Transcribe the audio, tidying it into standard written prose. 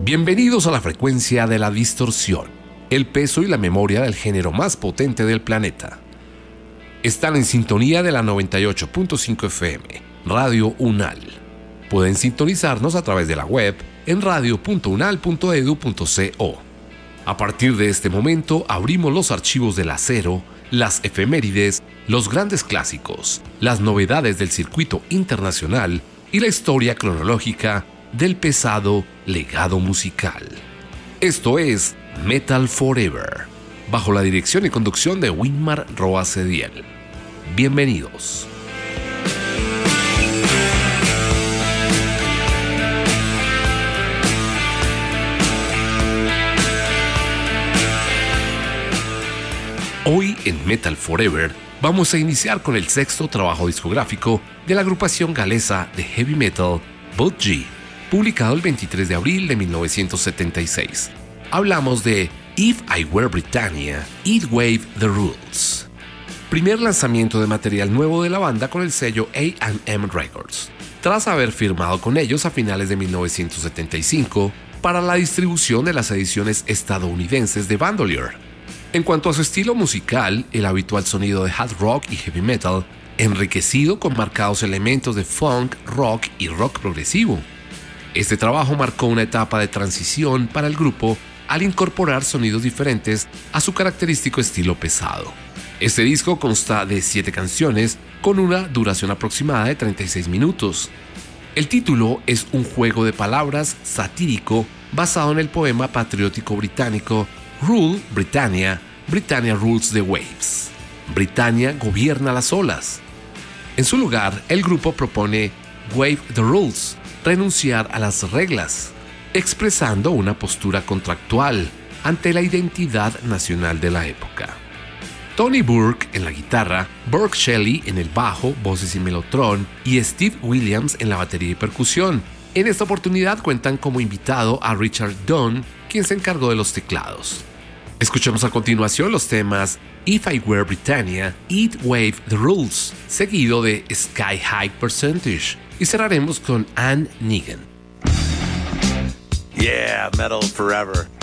Bienvenidos a la frecuencia de la distorsión, el peso y la memoria del género más potente del planeta. Están en sintonía de la 98.5 FM, Radio UNAL. Pueden sintonizarnos a través de la web en radio.unal.edu.co. A partir de este momento abrimos los archivos del acero, las efemérides, los grandes clásicos, las novedades del circuito internacional y la historia cronológica del pesado legado musical. Esto es Metal Forever, bajo la dirección y conducción de Winmar Roa Cediel. Bienvenidos. Hoy en Metal Forever vamos a iniciar con el sexto trabajo discográfico de la agrupación galesa de heavy metal Budgie, publicado el 23 de abril de 1976. Hablamos de If I Were Britannia, Heat Wave the Rules, primer lanzamiento de material nuevo de la banda con el sello A&M Records, tras haber firmado con ellos a finales de 1975 para la distribución de las ediciones estadounidenses de Bandolier. En cuanto a su estilo musical, el habitual sonido de hard rock y heavy metal, enriquecido con marcados elementos de funk, rock y rock progresivo. Este trabajo marcó una etapa de transición para el grupo al incorporar sonidos diferentes a su característico estilo pesado. Este disco consta de 7 canciones con una duración aproximada de 36 minutos. El título es un juego de palabras satírico basado en el poema patriótico británico Rule Britannia, Britannia Rules the Waves. Britannia gobierna las olas. En su lugar, el grupo propone Wave the Rules, renunciar a las reglas, expresando una postura contractual ante la identidad nacional de la época. Tony Burke en la guitarra, Burke Shelley en el bajo, voces y melotron, y Steve Williams en la batería y percusión. En esta oportunidad cuentan como invitado a Richard Dunn, quien se encargó de los teclados. Escuchemos a continuación los temas If I Were Britannia, Heat Wave the Rules, seguido de Sky High Percentage, y cerraremos con Anne Negan. Yeah, metal forever.